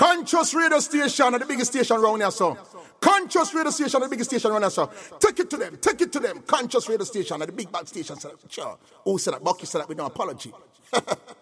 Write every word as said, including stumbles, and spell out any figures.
Conscious radio station are the biggest station around here, so. Conscious radio station are the biggest station around here, so. Take it to them, take it to them. Conscious radio station are the big bad station. Sure. Who said that? Bucky said that with no apology.